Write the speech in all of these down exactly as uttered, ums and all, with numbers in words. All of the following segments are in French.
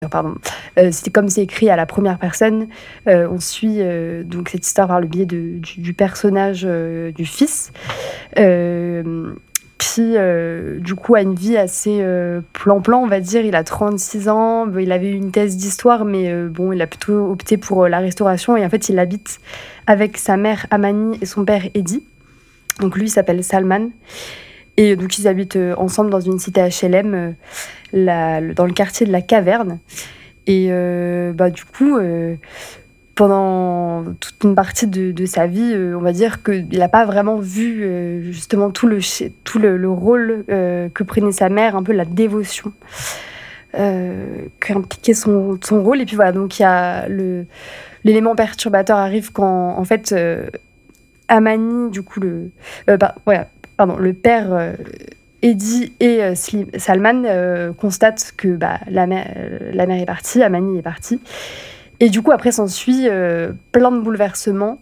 Pardon. Euh, c'était comme c'est écrit à la première personne. Euh, on suit euh, donc cette histoire par le biais de, du, du personnage euh, du fils, euh, qui euh, du coup a une vie assez euh, plan-plan, on va dire. Il a trente-six ans, il avait eu une thèse d'histoire, mais euh, bon, il a plutôt opté pour euh, la restauration. Et en fait, il habite avec sa mère Amani et son père Eddy. Donc lui, il s'appelle Salman. Et donc, ils habitent euh, ensemble dans une cité H L M, euh, la, le- dans le quartier de la Caverne. Et euh, bah, du coup, euh, pendant toute une partie de, de sa vie, euh, on va dire qu'il n'a pas vraiment vu euh, justement tout le, chi- tout le, le rôle euh, que prenait sa mère, un peu la dévotion euh, qu'impliquait son, son rôle. Et puis voilà, donc il y a le, l'élément perturbateur arrive quand, en fait, euh, Amani, du coup, le, euh, bah, ouais, pardon, le père euh, Eddy et euh, Slim- Salman euh, constatent que bah, la, mère, euh, la mère est partie, Amani est partie. Et du coup, après, s'ensuit euh, plein de bouleversements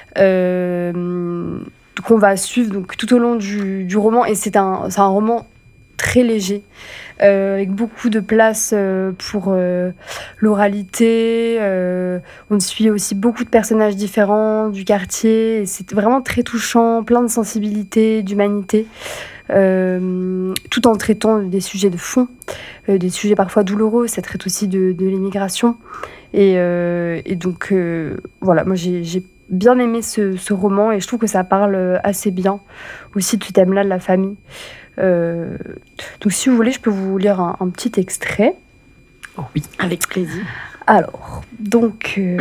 euh, qu'on va suivre donc, tout au long du, du roman. Et c'est un, c'est un roman très léger, euh, avec beaucoup de place euh, pour euh, l'oralité. Euh, on suit aussi beaucoup de personnages différents du quartier. Et c'est vraiment très touchant, plein de sensibilité, d'humanité, euh, tout en traitant des sujets de fond, euh, des sujets parfois douloureux. Ça traite aussi de, de l'immigration. Et, euh, et donc, euh, voilà, moi j'ai, j'ai bien aimé ce, ce roman et je trouve que ça parle assez bien aussi de ce thème-là de la famille. Euh, donc, si vous voulez, je peux vous lire un, un petit extrait. Oh oui, avec plaisir. Alors, donc, euh,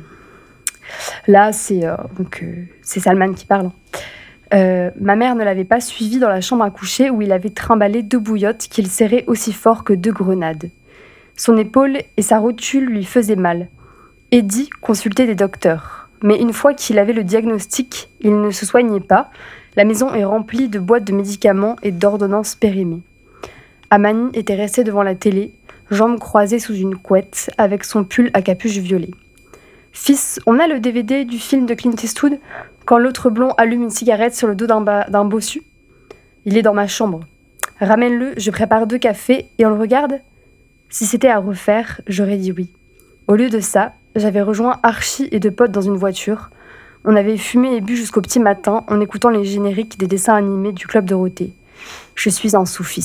là, c'est, euh, donc, euh, c'est Salman qui parle. Euh, ma mère ne l'avait pas suivi dans la chambre à coucher où il avait trimballé deux bouillottes qu'il serrait aussi fort que deux grenades. Son épaule et sa rotule lui faisaient mal. Eddy consultait des docteurs. Mais une fois qu'il avait le diagnostic, il ne se soignait pas. La maison est remplie de boîtes de médicaments et d'ordonnances périmées. Amani était restée devant la télé, jambes croisées sous une couette, avec son pull à capuche violet. « Fils, on a le D V D du film de Clint Eastwood quand l'autre blond allume une cigarette sur le dos d'un, ba- d'un bossu ? Il est dans ma chambre. Ramène-le, je prépare deux cafés et on le regarde ? Si c'était à refaire, j'aurais dit oui. Au lieu de ça, j'avais rejoint Archie et deux potes dans une voiture. On avait fumé et bu jusqu'au petit matin en écoutant les génériques des dessins animés du Club Dorothée. Je suis un sous-fils. »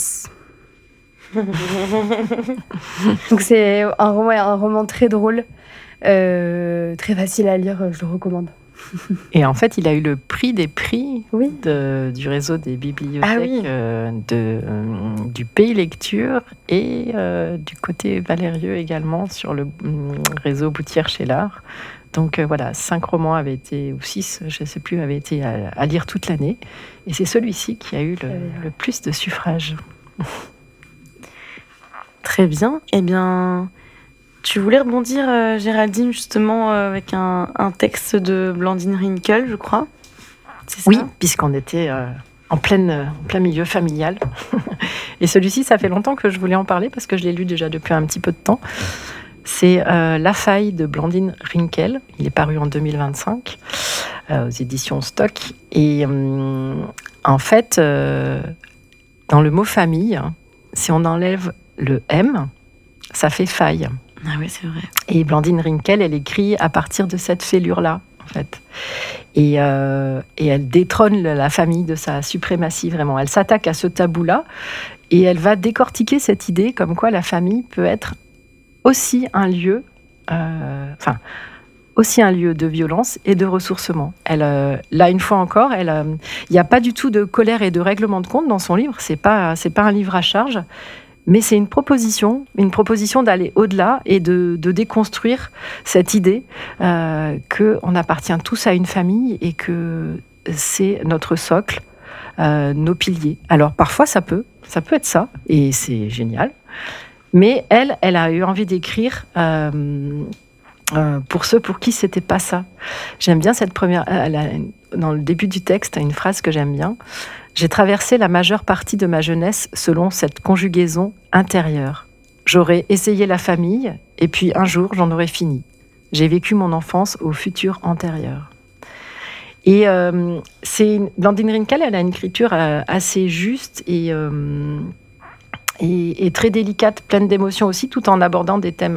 Donc c'est un roman, un roman très drôle, euh, très facile à lire, je le recommande. Et en fait, il a eu le prix des prix Oui. de, du réseau des bibliothèques Ah oui. euh, de, euh, du Pays Lecture et euh, du côté Valérieux également sur le euh, réseau Boutière chez l'Art. Donc euh, voilà, cinq romans avaient été, ou six, je ne sais plus, avaient été à, à lire toute l'année. Et c'est celui-ci qui a eu le, le plus de suffrages. Très bien. Eh bien, tu voulais rebondir, euh, Géraldine, justement, euh, avec un, un texte de Blandine Rinkel, je crois. C'est ça ? Oui, puisqu'on était euh, en, pleine, en plein milieu familial. Et celui-ci, ça fait longtemps que je voulais en parler parce que je l'ai lu déjà depuis un petit peu de temps. C'est euh, La faille de Blandine Rinkel. Il est paru en deux mille vingt-cinq euh, aux éditions Stock. Et euh, en fait, euh, dans le mot famille, si on enlève le M, ça fait faille. Ah oui, c'est vrai. Et Blandine Rinkel, elle écrit à partir de cette fêlure-là, en fait. Et, euh, et elle détrône la famille de sa suprématie, vraiment. Elle s'attaque à ce tabou-là et elle va décortiquer cette idée comme quoi la famille peut être aussi un lieu, euh, enfin, aussi un lieu de violence et de ressourcement. Elle, euh, là, une fois encore, il euh, n'y a pas du tout de colère et de règlement de compte dans son livre. C'est pas, c'est pas un livre à charge. Mais c'est une proposition, une proposition d'aller au-delà et de, de déconstruire cette idée euh, qu'on appartient tous à une famille et que c'est notre socle, euh, nos piliers. Alors parfois ça peut, ça peut être ça, et c'est génial. Mais elle, elle a eu envie d'écrire euh, euh, pour ceux pour qui c'était pas ça. J'aime bien cette première. Elle a, dans le début du texte, une phrase que j'aime bien. J'ai traversé la majeure partie de ma jeunesse selon cette conjugaison intérieure. J'aurais essayé la famille, et puis un jour, j'en aurais fini. J'ai vécu mon enfance au futur antérieur. Et euh, c'est Blandine Rinkel, elle a une écriture euh, assez juste et, euh, et, et très délicate, pleine d'émotions aussi, tout en abordant des thèmes